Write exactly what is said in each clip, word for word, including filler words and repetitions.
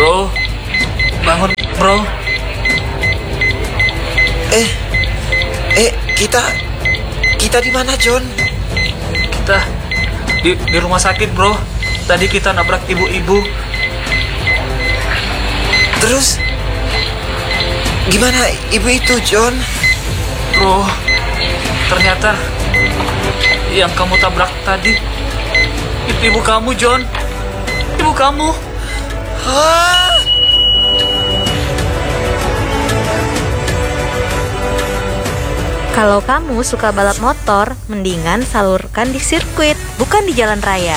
Bro, bangun bro. Eh, eh kita, kita di mana John? Kita di, di rumah sakit bro. Tadi kita nabrak ibu-ibu. Terus, gimana ibu itu John? Bro, ternyata yang kamu tabrak tadi itu ibu kamu John. Ibu kamu. Hah? Kalau kamu suka balap motor, mendingan salurkan di sirkuit, bukan di jalan raya.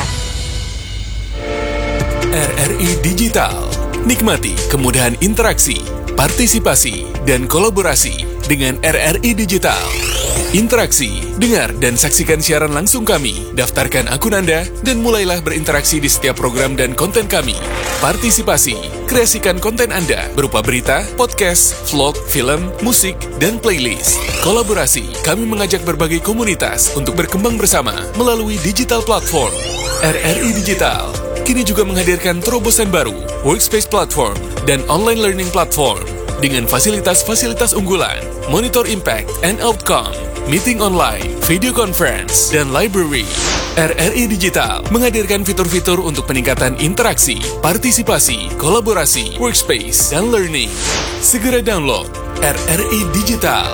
R R I Digital. Nikmati kemudahan interaksi, partisipasi, dan kolaborasi dengan R R I Digital. Interaksi, dengar dan saksikan siaran langsung kami. Daftarkan akun Anda dan mulailah berinteraksi di setiap program dan konten kami. Partisipasi, kreasikan konten Anda berupa berita, podcast, vlog, film, musik, dan playlist. Kolaborasi, kami mengajak berbagai komunitas untuk berkembang bersama melalui digital platform. R R I Digital kini juga menghadirkan terobosan baru, workspace platform, dan online learning platform dengan fasilitas-fasilitas unggulan, monitor impact and outcome, meeting online, video conference, dan library. R R I Digital menghadirkan fitur-fitur untuk peningkatan interaksi, partisipasi, kolaborasi, workspace, dan learning. Segera download R R I Digital.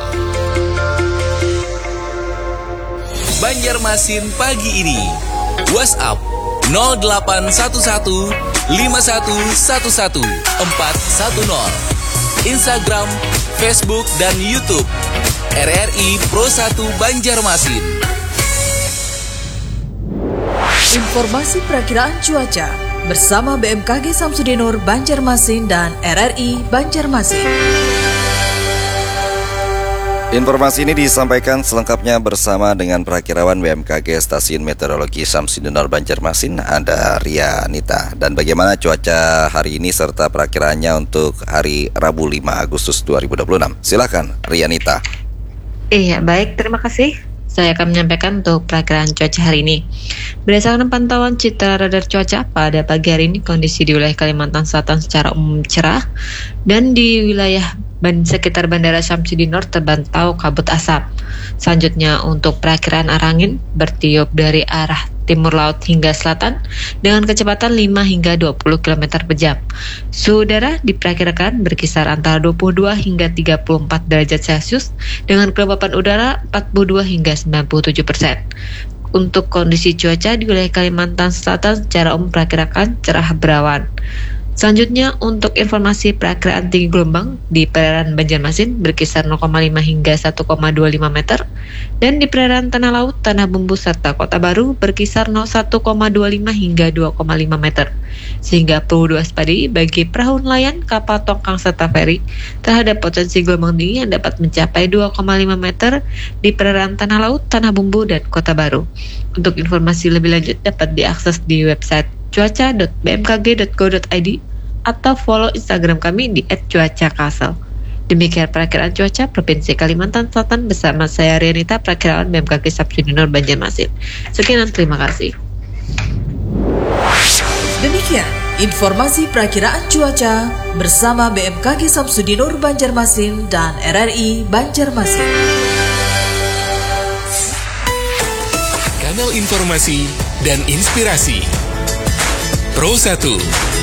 Banjarmasin pagi ini. WhatsApp nol delapan satu satu lima satu satu satu empat satu nol. Instagram, Facebook, dan YouTube R R I Pro satu Banjarmasin. Informasi perakiraan cuaca bersama B M K G Samsudinur Banjarmasin dan R R I Banjarmasin. Informasi ini disampaikan selengkapnya bersama dengan perakirawan B M K G Stasiun Meteorologi Samsudinur Banjarmasin, ada Ria Nita. Dan bagaimana cuaca hari ini serta perakiraannya untuk hari Rabu lima Agustus dua ribu dua puluh enam? Silakan Ria Nita. Iya, baik, terima kasih. Saya akan menyampaikan untuk perakiraan cuaca hari ini. Berdasarkan pantauan citra radar cuaca, pada pagi hari ini kondisi di wilayah Kalimantan Selatan secara umum cerah, dan di wilayah sekitar Bandara Samsudinur terpantau kabut asap. Selanjutnya untuk perakiraan arah angin bertiup dari arah timur laut hingga selatan dengan kecepatan lima hingga dua puluh kilometer per jam. Suhu udara diperkirakan berkisar antara dua puluh dua hingga tiga puluh empat derajat Celcius dengan kelembapan udara empat puluh dua hingga sembilan puluh tujuh persen. Untuk kondisi cuaca di wilayah Kalimantan Selatan secara umum diperkirakan cerah berawan. Selanjutnya untuk informasi perakiraan tinggi gelombang di perairan Banjarmasin berkisar nol koma lima hingga satu koma dua lima meter, dan di perairan Tanah Laut, Tanah Bumbu, serta Kota Baru berkisar nol satu koma dua lima hingga dua koma lima meter. Sehingga perlu diwaspadai bagi perahu nelayan, kapal tongkang, serta feri terhadap potensi gelombang tinggi yang dapat mencapai dua koma lima meter di perairan Tanah Laut, Tanah Bumbu, dan Kota Baru. Untuk informasi lebih lanjut dapat diakses di website cuaca dot b m k g dot go dot i d atau follow Instagram kami di et cuaca kasel. Demikian perakiraan cuaca Provinsi Kalimantan Selatan bersama saya Rianita, perakiraan B M K G Samsudinur Banjarmasin. Sekian dan terima kasih. Demikian informasi perakiraan cuaca bersama B M K G Samsudinur Banjarmasin dan R R I Banjarmasin. Kanal informasi dan inspirasi Pro satu.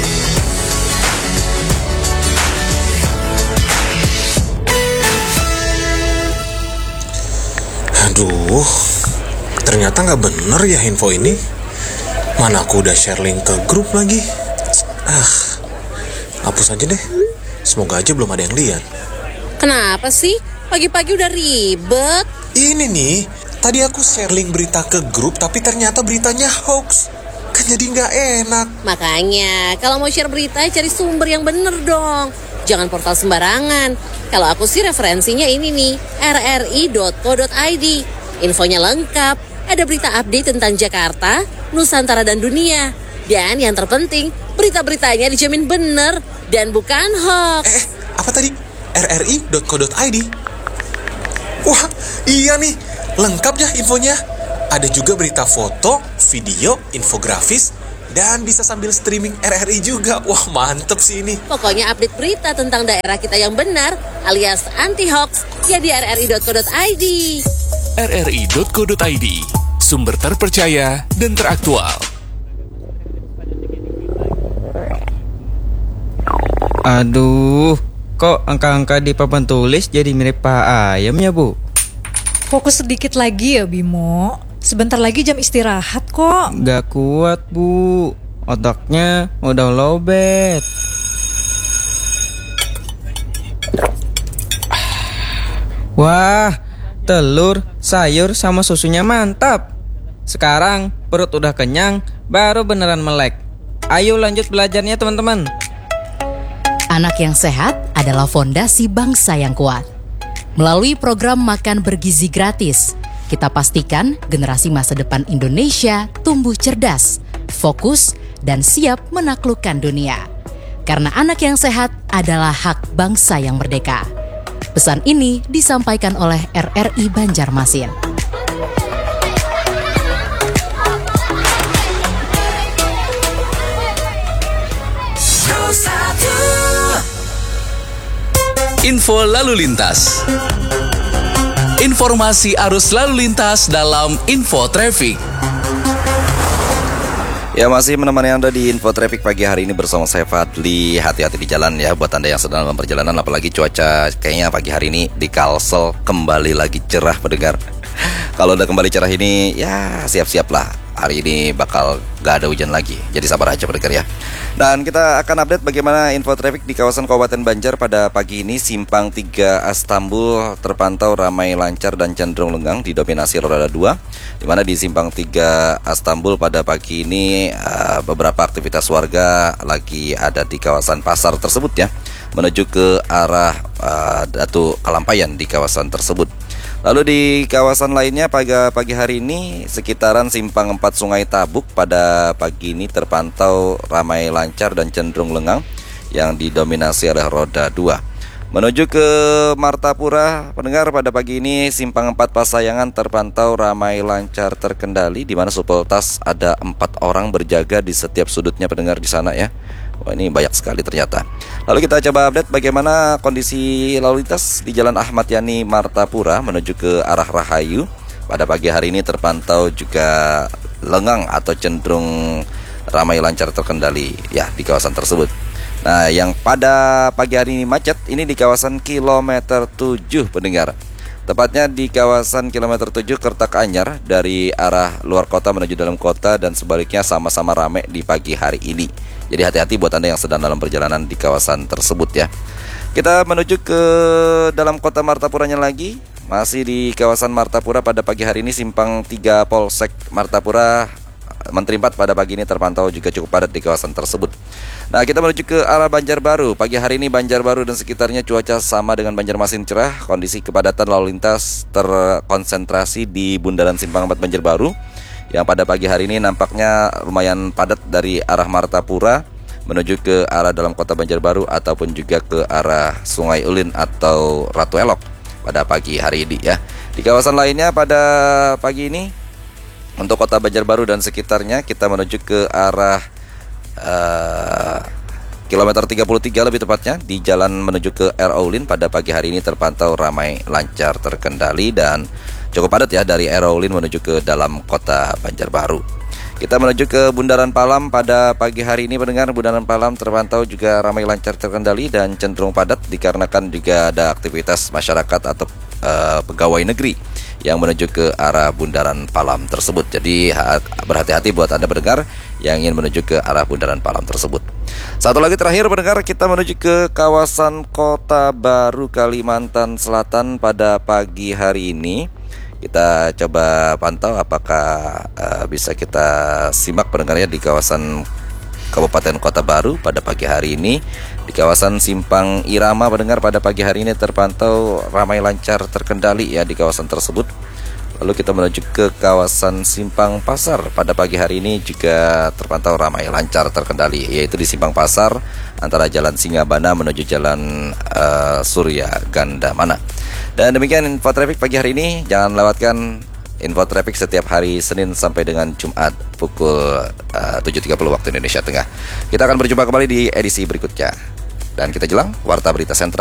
Aduh, ternyata nggak bener ya info ini. Mana aku udah share link ke grup lagi. Ah, hapus aja deh. Semoga aja belum ada yang lihat. Kenapa sih? Pagi-pagi udah ribet. Ini nih, tadi aku share link berita ke grup, tapi ternyata beritanya hoax. Kan jadi nggak enak. Makanya, kalau mau share berita, cari sumber yang bener dong. Jangan portal sembarangan. Kalau aku sih referensinya ini nih, r r i dot co dot i d. Infonya lengkap, ada berita update tentang Jakarta, Nusantara, dan dunia. Dan yang terpenting, berita-beritanya dijamin bener dan bukan hoax. Eh, apa tadi? r r i dot co dot i d. Wah, iya nih, lengkap ya infonya. Ada juga berita foto, video, infografis, Dan bisa sambil streaming R R I juga. Wah, mantep sih ini. Pokoknya update berita tentang daerah kita yang benar alias anti-hoax ya di r r i dot co dot i d. r r i dot co dot i d, sumber terpercaya dan teraktual. Aduh, kok angka-angka di papan tulis jadi mirip Pak Ayam ya, Bu? Fokus sedikit lagi ya, Bimo. Sebentar lagi jam istirahat kok. Gak kuat, Bu. Otaknya udah lowbat. Wah, telur, sayur, sama susunya mantap. Sekarang perut udah kenyang, baru beneran melek. Ayo lanjut belajarnya, teman-teman. Anak yang sehat adalah fondasi bangsa yang kuat. Melalui program Makan Bergizi Gratis, kita pastikan generasi masa depan Indonesia tumbuh cerdas, fokus, dan siap menaklukkan dunia. Karena anak yang sehat adalah hak bangsa yang merdeka. Pesan ini disampaikan oleh R R I Banjarmasin. Info lalu lintas. Informasi arus lalu lintas dalam Info Traffic. Ya, masih menemani Anda di Info Traffic pagi hari ini bersama saya Fadli. Hati-hati di jalan ya buat Anda yang sedang dalam perjalanan, apalagi cuaca kayaknya pagi hari ini di Kalsel kembali lagi cerah pendengar. Kalau udah kembali cerah ini ya siap-siaplah. Hari ini bakal gak ada hujan lagi, jadi sabar aja pendengar ya. Dan kita akan update bagaimana info traffic di kawasan Kabupaten Banjar pada pagi ini. Simpang tiga Astambul terpantau ramai lancar dan cenderung lengang didominasi roda dua, dimana di Simpang tiga Astambul pada pagi ini uh, beberapa aktivitas warga lagi ada di kawasan pasar tersebut ya, menuju ke arah uh, Datu Kalampayan di kawasan tersebut. Lalu di kawasan lainnya pagi, pagi hari ini sekitaran Simpang empat Sungai Tabuk pada pagi ini terpantau ramai lancar dan cenderung lengang yang didominasi oleh roda dua. Menuju ke Martapura, pendengar, pada pagi ini Simpang empat Pasayangan terpantau ramai lancar terkendali, di mana supeltas ada empat orang berjaga di setiap sudutnya pendengar di sana ya. Wah, ini banyak sekali ternyata. Lalu kita coba update bagaimana kondisi lalu lintas di Jalan Ahmad Yani Martapura menuju ke arah Rahayu. Pada pagi hari ini terpantau juga lengang atau cenderung ramai lancar terkendali ya di kawasan tersebut. Nah, yang pada pagi hari ini macet ini di kawasan kilometer tujuh pendengar. Tepatnya di kawasan kilometer tujuh Kertak Anyar dari arah luar kota menuju dalam kota dan sebaliknya sama-sama ramai di pagi hari ini. Jadi hati-hati buat Anda yang sedang dalam perjalanan di kawasan tersebut ya. Kita menuju ke dalam kota Martapuranya lagi. Masih di kawasan Martapura pada pagi hari ini Simpang tiga Polsek Martapura Menteri empat pada pagi ini terpantau juga cukup padat di kawasan tersebut. Nah, kita menuju ke arah Banjarbaru. Pagi hari ini Banjarbaru dan sekitarnya cuaca sama dengan Banjarmasin cerah. Kondisi kepadatan lalu lintas terkonsentrasi di bundaran Simpang empat Banjarbaru, yang pada pagi hari ini nampaknya lumayan padat dari arah Martapura menuju ke arah dalam kota Banjarbaru ataupun juga ke arah Sungai Ulin atau Ratu Elok pada pagi hari ini ya. Di kawasan lainnya pada pagi ini untuk kota Banjarbaru dan sekitarnya kita menuju ke arah uh, kilometer tiga puluh tiga lebih tepatnya di jalan menuju ke R O Ulin pada pagi hari ini terpantau ramai lancar terkendali dan cukup padat ya dari R O Ulin menuju ke dalam kota Banjarbaru. Kita menuju ke Bundaran Palam pada pagi hari ini pendengar. Bundaran Palam terpantau juga ramai lancar terkendali dan cenderung padat dikarenakan juga ada aktivitas masyarakat atau uh, pegawai negeri yang menuju ke arah Bundaran Palam tersebut. Jadi berhati-hati buat Anda pendengar yang ingin menuju ke arah Bundaran Palam tersebut. Satu lagi terakhir pendengar, kita menuju ke kawasan Kota Baru Kalimantan Selatan pada pagi hari ini. Kita coba pantau apakah uh, bisa kita simak pendengarnya di kawasan Kabupaten Kota Baru pada pagi hari ini. Di kawasan Simpang Irama pendengar pada pagi hari ini terpantau ramai lancar terkendali ya di kawasan tersebut. Lalu kita menuju ke kawasan Simpang Pasar pada pagi hari ini juga terpantau ramai lancar terkendali, yaitu di Simpang Pasar antara Jalan Singgabana menuju Jalan uh, Surya Gandamana. Dan demikian info traffic pagi hari ini. Jangan lewatkan Info traffic setiap hari Senin sampai dengan Jumat pukul uh, tujuh tiga puluh waktu Indonesia Tengah. Kita akan berjumpa kembali di edisi berikutnya. Dan kita jelang Warta Berita Sentral